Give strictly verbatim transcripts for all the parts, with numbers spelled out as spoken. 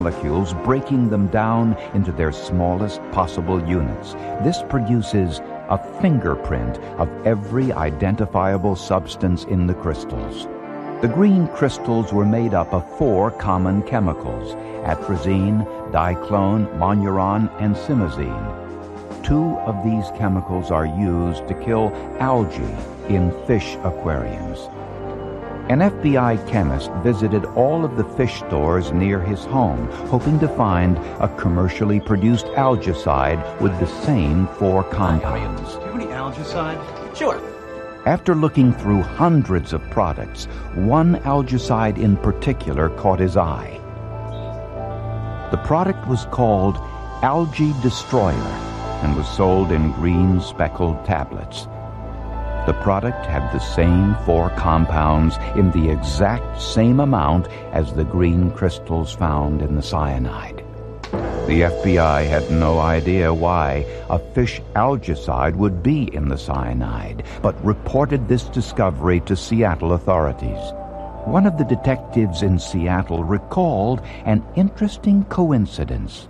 molecules, breaking them down into their smallest possible units. This produces a fingerprint of every identifiable substance in the crystals. The green crystals were made up of four common chemicals: atrazine, diclone, monuron, and simazine. Two of these chemicals are used to kill algae in fish aquariums. An F B I chemist visited all of the fish stores near his home, hoping to find a commercially produced algicide with the same four compounds. Do you have any algicide? Sure. After looking through hundreds of products, one algicide in particular caught his eye. The product was called Algae Destroyer and was sold in green speckled tablets. The product had the same four compounds in the exact same amount as the green crystals found in the cyanide. The F B I had no idea why a fish algicide would be in the cyanide, but reported this discovery to Seattle authorities. One of the detectives in Seattle recalled an interesting coincidence.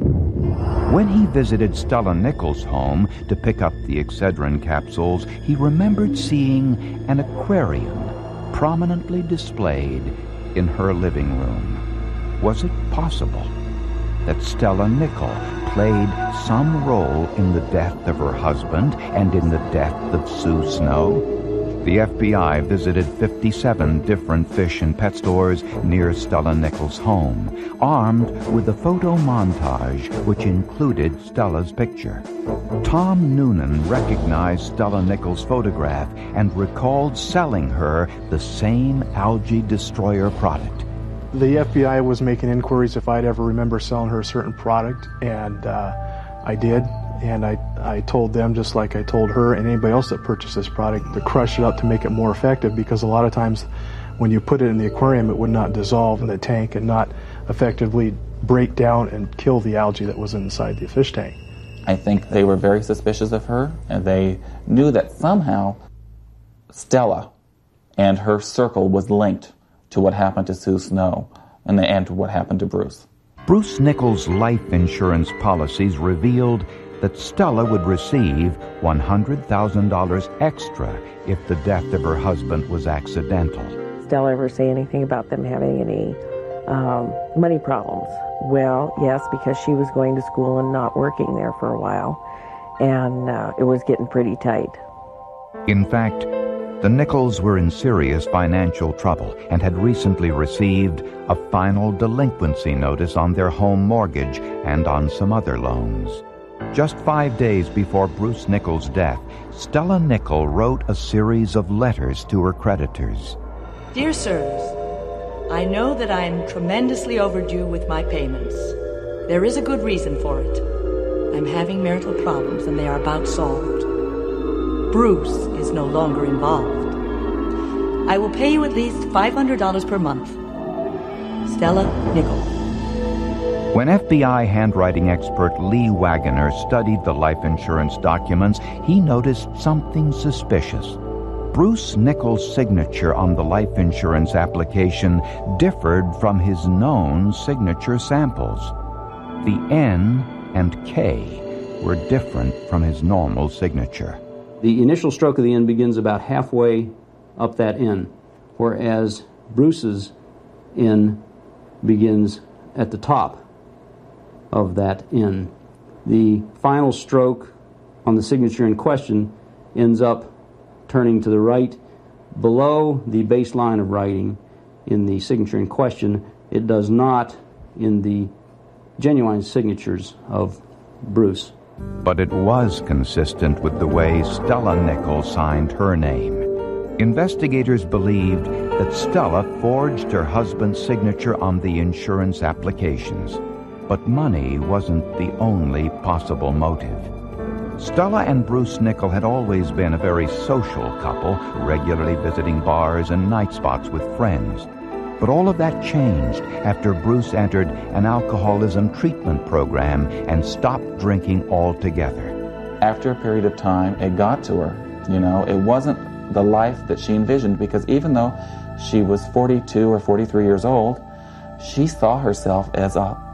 When he visited Stella Nichols' home to pick up the Excedrin capsules, he remembered seeing an aquarium prominently displayed in her living room. Was it possible that Stella Nichols played some role in the death of her husband and in the death of Sue Snow? The F B I visited fifty-seven different fish and pet stores near Stella Nichols' home, armed with a photo montage which included Stella's picture. Tom Noonan recognized Stella Nichols' photograph and recalled selling her the same Algae Destroyer product. The F B I was making inquiries if I'd ever remember selling her a certain product, and uh, I did. And I, I told them, just like I told her and anybody else that purchased this product, to crush it up to make it more effective, because a lot of times when you put it in the aquarium, it would not dissolve in the tank and not effectively break down and kill the algae that was inside the fish tank. I think they were very suspicious of her, and they knew that somehow Stella and her circle was linked to what happened to Sue Snow and, the, and to what happened to Bruce. Bruce Nichols' life insurance policies revealed that Stella would receive one hundred thousand dollars extra if the death of her husband was accidental. Did Stella ever say anything about them having any um, money problems? Well, yes, because she was going to school and not working there for a while, and uh, it was getting pretty tight. In fact, the Nichols were in serious financial trouble and had recently received a final delinquency notice on their home mortgage and on some other loans. Just five days before Bruce Nichols' death, Stella Nichols wrote a series of letters to her creditors. Dear sirs, I know that I am tremendously overdue with my payments. There is a good reason for it. I'm having marital problems and they are about solved. Bruce is no longer involved. I will pay you at least five hundred dollars per month. Stella Nichols. When F B I handwriting expert Lee Wagoner studied the life insurance documents, he noticed something suspicious. Bruce Nichols' signature on the life insurance application differed from his known signature samples. The N and K were different from his normal signature. The initial stroke of the N begins about halfway up that N, whereas Bruce's N begins at the top of that N. The final stroke on the signature in question ends up turning to the right below the baseline of writing in the signature in question. It does not in the genuine signatures of Bruce. But it was consistent with the way Stella Nichols signed her name. Investigators believed that Stella forged her husband's signature on the insurance applications. But money wasn't the only possible motive. Stella and Bruce Nichols had always been a very social couple, regularly visiting bars and night spots with friends. But all of that changed after Bruce entered an alcoholism treatment program and stopped drinking altogether. After a period of time, it got to her. You know, it wasn't the life that she envisioned, because even though she was forty-two or forty-three years old, she saw herself as a